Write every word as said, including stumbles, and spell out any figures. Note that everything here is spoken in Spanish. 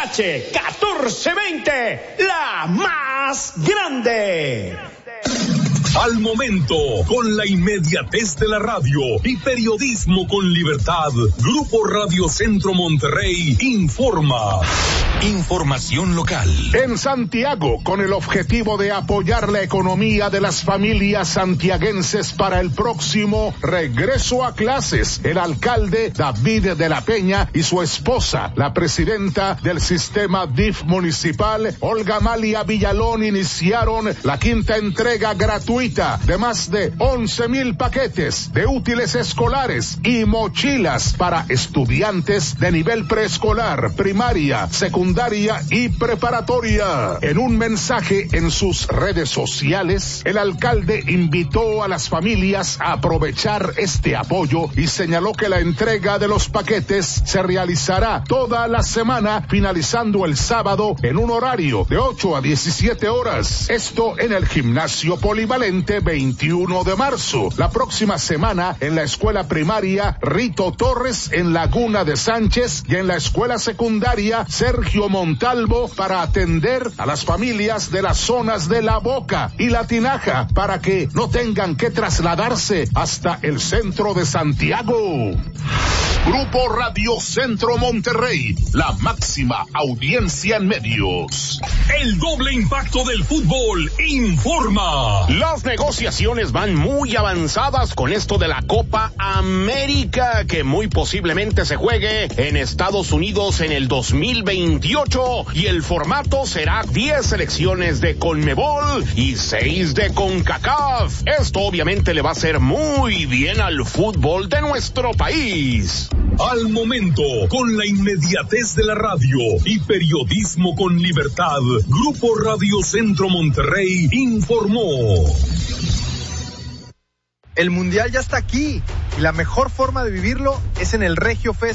H catorce veinte, la más grande. Al momento, con la inmediatez de la radio y periodismo con libertad, Grupo Radio Centro Monterrey informa. Información local. En Santiago, con el objetivo de apoyar la economía de las familias santiaguenses para el próximo regreso a clases, el alcalde David de la Peña y su esposa, la presidenta del sistema D I F municipal, Olga Amalia Villalón, iniciaron la quinta entrega gratuita de más de once mil paquetes de útiles escolares y mochilas para estudiantes de nivel preescolar, primaria, secundaria y preparatoria. En un mensaje en sus redes sociales, el alcalde invitó a las familias a aprovechar este apoyo y señaló que la entrega de los paquetes se realizará toda la semana, finalizando el sábado en un horario de ocho a diecisiete horas. Esto en el gimnasio polivalente veintiuno de marzo. La próxima semana en la escuela primaria Rito Torres en Laguna de Sánchez y en la escuela secundaria Sergio Montalvo para atender a las familias de las zonas de La Boca y La Tinaja para que no tengan que trasladarse hasta el centro de Santiago. Grupo Radio Centro Monterrey, la máxima audiencia en medios. El doble impacto del fútbol informa. Las negociaciones van muy avanzadas con esto de la Copa América, que muy posiblemente se juegue en Estados Unidos en el dos mil veintiocho, y el formato será diez selecciones de CONMEBOL y seis de CONCACAF. Esto obviamente le va a hacer muy bien al fútbol de nuestro país. Al momento, con la inmediatez de la radio y periodismo con libertad, Grupo Radio Centro Monterrey informó. El Mundial ya está aquí y la mejor forma de vivirlo es en el Regio Fest